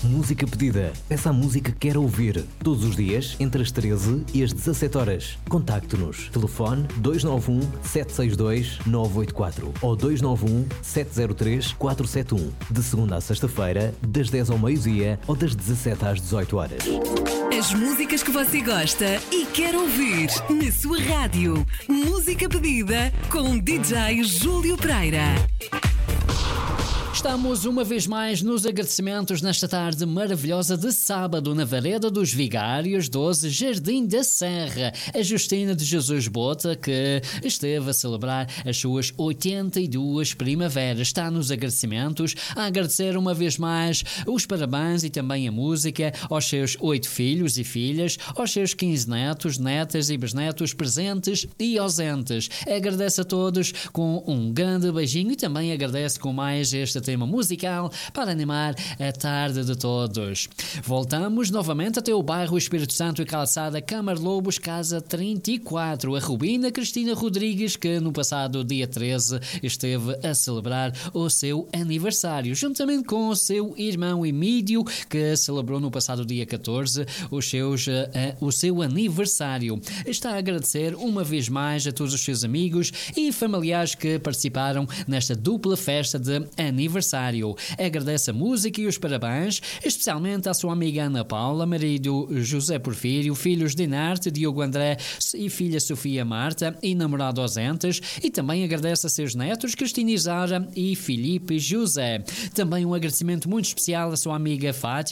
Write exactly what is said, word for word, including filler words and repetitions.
Música pedida. Peça a música que quer ouvir. Todos os dias, entre as treze e as dezassete horas. Contacte-nos. Telefone dois nove um, sete seis dois, nove oito quatro ou dois nove um, sete zero três, quatro sete um. De segunda a sexta-feira, das dez ao meio-dia ou das dezassete às dezoito horas. As músicas que você gosta e quer ouvir na sua rádio. Música pedida com D J Júlio Pereira. Estamos uma vez mais nos agradecimentos nesta tarde maravilhosa de sábado na Vareda dos Vigários, doze, Jardim da Serra. A Justina de Jesus Bota, que esteve a celebrar as suas oitenta e duas primaveras. Está nos agradecimentos a agradecer uma vez mais os parabéns e também a música aos seus oito filhos e filhas, aos seus quinze netos, netas e bisnetos presentes e ausentes. Agradece a todos com um grande beijinho e também agradece com mais este tema musical para animar a tarde de todos. Voltamos novamente até o bairro Espírito Santo e calçada Câmara Lobos, casa trinta e quatro. A Rubina Cristina Rodrigues, que no passado dia treze esteve a celebrar o seu aniversário, juntamente com o seu irmão Emílio, que celebrou no passado dia catorze os seus, uh, uh, o seu aniversário. Está a agradecer uma vez mais a todos os seus amigos e familiares que participaram nesta dupla festa de aniversário. Agradece a música e os parabéns, especialmente à sua amiga Ana Paula, marido José Porfírio, filhos Dinarte, Diogo André e filha Sofia Marta e namorado ausentes, e também agradece a seus netos Cristina Isara e Filipe José. Também um agradecimento muito especial à sua amiga Fátima